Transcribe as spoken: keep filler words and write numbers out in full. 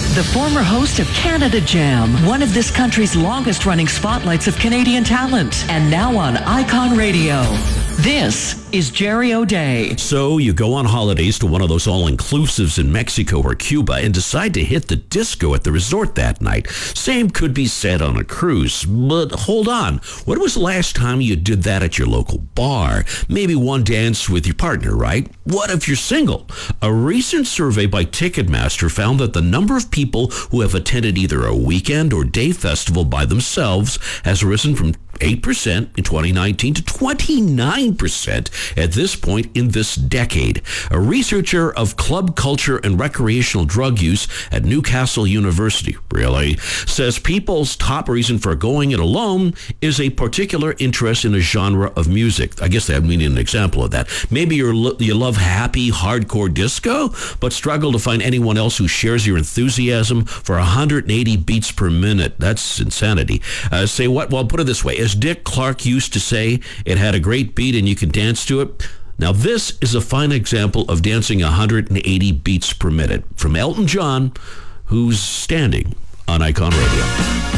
the former host of Canada Jam, one of this country's longest-running spotlights of Canadian talent, and now on Icon Radio. This is Jerry O'Day. So you go on holidays to one of those all-inclusives in Mexico or Cuba and decide to hit the disco at the resort that night. Same could be said on a cruise. But hold on. When was the last time you did that at your local bar? Maybe one dance with your partner, right? What if you're single? A recent survey by Ticketmaster found that the number of people who have attended either a weekend or day festival by themselves has risen from eight percent in twenty nineteen to twenty-nine percent at this point in this decade. A researcher of club culture and recreational drug use at Newcastle University, really, says people's top reason for going it alone is a particular interest in a genre of music. I guess that means an example of that. Maybe you're, you love happy, hardcore disco, but struggle to find anyone else who shares your enthusiasm for one hundred eighty beats per minute. That's insanity. Uh, say what? Well, put it this way. As Dick Clark used to say, it had a great beat and you can dance to it. Now, this is a fine example of dancing one hundred eighty beats per minute from Elton John, who's standing on Icon Radio.